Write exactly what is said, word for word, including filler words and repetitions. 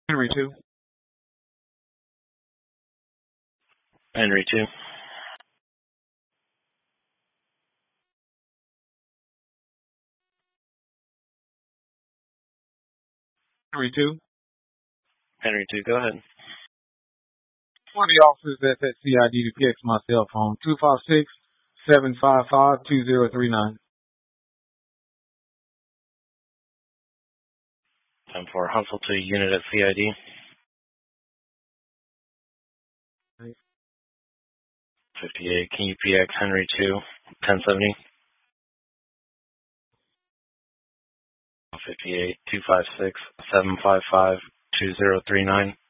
Henry two. Henry two. Henry two. Henry two, go ahead. One of the officers that's at C I D to P X my cell phone, two five six, seven five five, two zero three nine. Time for Huntsville to unit at C I D. Thanks. fifty-eight, can you P X Henry two, ten seventy? fifty-eight, two five six, seven five five, two zero three nine.